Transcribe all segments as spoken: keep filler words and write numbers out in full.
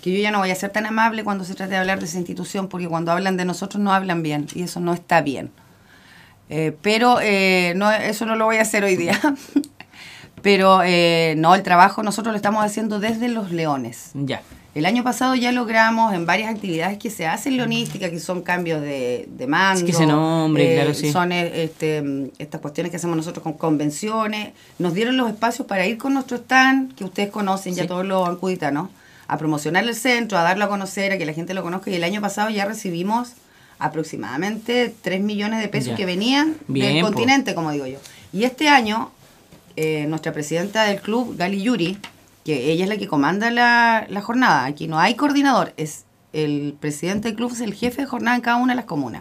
que yo ya no voy a ser tan amable cuando se trate de hablar de esa institución, porque cuando hablan de nosotros no hablan bien, y eso no está bien. Eh, pero eh, no, eso no lo voy a hacer hoy día. Pero eh, no, el trabajo nosotros lo estamos haciendo desde Los Leones. Ya. El año pasado ya logramos en varias actividades que se hacen leonística, que son cambios de, de mando. Es que ese nombre, eh, claro, sí. Son este, estas cuestiones que hacemos nosotros con convenciones. Nos dieron los espacios para ir con nuestro stand, que ustedes conocen, sí. ya todos los ancuditanos, a promocionar el centro, a darlo a conocer, a que la gente lo conozca. Y el año pasado ya recibimos aproximadamente tres millones de pesos ya. que venían Bien, del continente, po. como digo yo. Y este año, eh, nuestra presidenta del club, Gali Yuri, que ella es la que comanda la, la jornada, aquí no hay coordinador, es el presidente del club, es el jefe de jornada en cada una de las comunas.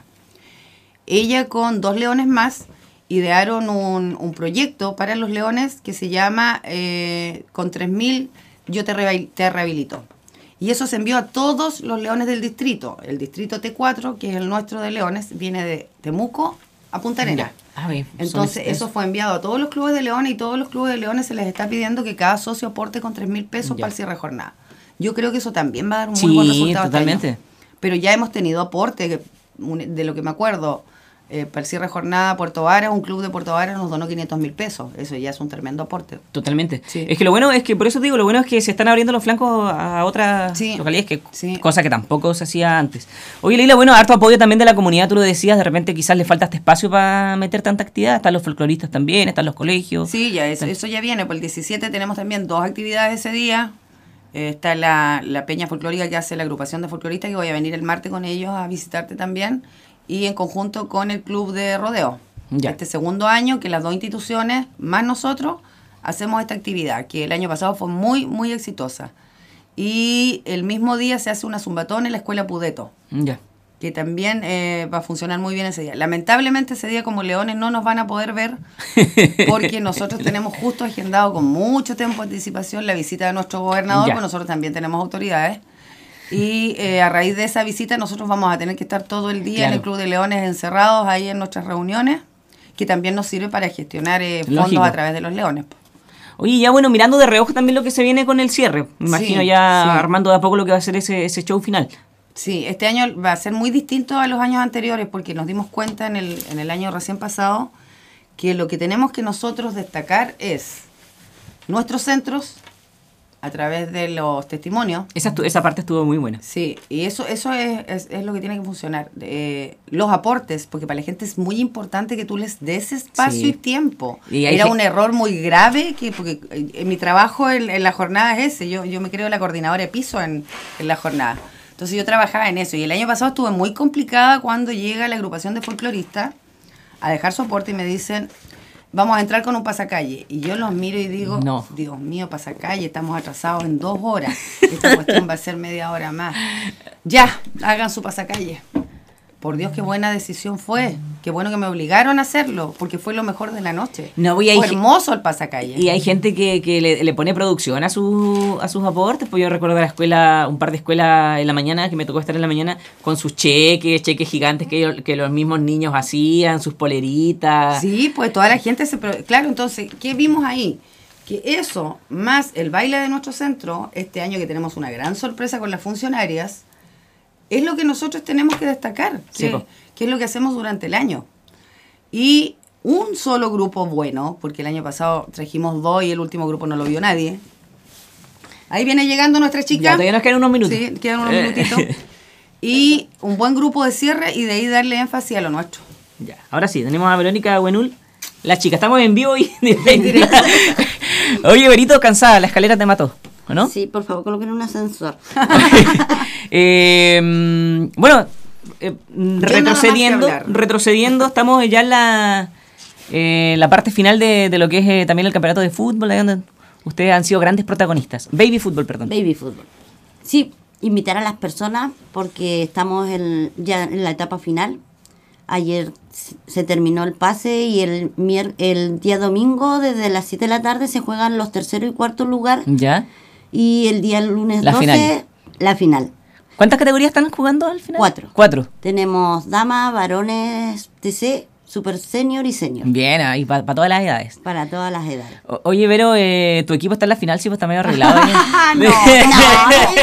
Ella con dos leones más idearon un, un proyecto para los leones que se llama eh, con tres mil yo te, re, te rehabilito. Y eso se envió a todos los leones del distrito. El distrito T cuatro, que es el nuestro de leones, viene de Temuco a Punta Arenas. Ah, bien. Entonces eso fue enviado a todos los clubes de leones y todos los clubes de leones se les está pidiendo que cada socio aporte con tres mil pesos ya. para el cierre de jornada. Yo creo que eso también va a dar un sí, muy buen resultado. Totalmente. Este año. Pero ya hemos tenido aporte, de lo que me acuerdo, eh, para el cierre de jornada Puerto Varas, un club de Puerto Varas nos donó quinientos mil pesos. Eso ya es un tremendo aporte. Totalmente. Sí. Es que lo bueno es que, por eso te digo, lo bueno es que se están abriendo los flancos a otras sí. localidades, que sí. cosa que tampoco se hacía antes. Oye, Leila, bueno, harto apoyo también de la comunidad, tú lo decías, de repente quizás le falta este espacio para meter tanta actividad. Están los folcloristas también, están los colegios. Sí, ya eso, eso ya viene. Por el diecisiete tenemos también dos actividades ese día. Eh, está la, la peña folclórica que hace la agrupación de folcloristas, que voy a venir el martes con ellos a visitarte también. Y en conjunto con el club de rodeo. Ya. Este segundo año que las dos instituciones, más nosotros, hacemos esta actividad, que el año pasado fue muy, muy exitosa. Y el mismo día se hace una zumbatón en la escuela Pudeto, ya. que también eh, va a funcionar muy bien ese día. Lamentablemente ese día como leones no nos van a poder ver, porque nosotros tenemos justo agendado con mucho tiempo de anticipación la visita de nuestro gobernador, porque nosotros también tenemos autoridades. Y eh, a raíz de esa visita nosotros vamos a tener que estar todo el día claro. en el Club de Leones encerrados ahí en nuestras reuniones, que también nos sirve para gestionar eh, fondos Lógico. a través de los leones. Oye, ya bueno, mirando de reojo también lo que se viene con el cierre, me imagino sí, ya sí. armando de a poco lo que va a ser ese, ese show final. Sí, este año va a ser muy distinto a los años anteriores, porque nos dimos cuenta en el, en el año recién pasado que lo que tenemos que nosotros destacar es nuestros centros, a través de los testimonios. Esa, esa parte estuvo muy buena. Sí, y eso eso es, es, es lo que tiene que funcionar. Eh, los aportes, porque para la gente es muy importante que tú les des espacio sí. y tiempo. Y Era un error muy grave, que porque en mi trabajo en, en la jornada es ese. Yo, yo me creo la coordinadora de piso en, en la jornada. Entonces yo trabajaba en eso. Y el año pasado estuve muy complicada cuando llega la agrupación de folcloristas a dejar su aporte y me dicen... Vamos a entrar con un pasacalle. Y yo los miro y digo, no. Dios mío, pasacalle, estamos atrasados en dos horas. Esta cuestión va a ser media hora más. Ya, hagan su pasacalle. Por Dios, qué buena decisión fue. Qué bueno que me obligaron a hacerlo, porque fue lo mejor de la noche. No, y hay fue hermoso el pasacalle. Y hay gente que, que le, le pone producción a, su, a sus aportes. Pues yo recuerdo de la escuela, un par de escuelas en la mañana, que me tocó estar en la mañana, con sus cheques, cheques gigantes que, que los mismos niños hacían, sus poleritas. Sí, pues toda la gente se... Claro, entonces, ¿qué vimos ahí? Que eso, más el baile de nuestro centro, este año que tenemos una gran sorpresa con las funcionarias, es lo que nosotros tenemos que destacar, que, sí, que es lo que hacemos durante el año. Y un solo grupo bueno, porque el año pasado trajimos dos y el último grupo no lo vio nadie. Ahí viene llegando nuestra chica. Ya, todavía nos quedan unos minutos. Sí, quedan unos minutitos. Y un buen grupo de cierre y de ahí darle énfasis a lo nuestro. Ya, ahora sí, tenemos a Verónica Buenul, la chica. Estamos en vivo y Oye, Verito, cansada, la escalera te mató, ¿o no? Sí, por favor, coloquen un ascensor. eh, bueno, eh, retrocediendo, retrocediendo, estamos ya en la, eh, la parte final de, de lo que es eh, también el campeonato de fútbol, ahí donde ustedes han sido grandes protagonistas. Baby fútbol, perdón. Baby fútbol. Sí, invitar a las personas porque estamos en, ya en la etapa final. Ayer se terminó el pase y el mier- el día domingo desde las siete de la tarde se juegan los tercero y cuarto lugar. Ya. Y el día lunes la doce, final. la final. ¿Cuántas categorías están jugando al final? Cuatro. Cuatro. Tenemos damas, varones, T C, super senior y senior. Bien, ahí para pa todas las edades. Para todas las edades. O- Oye, Vero, eh, tu equipo está en la final, sí, pues está medio arreglado. no, no,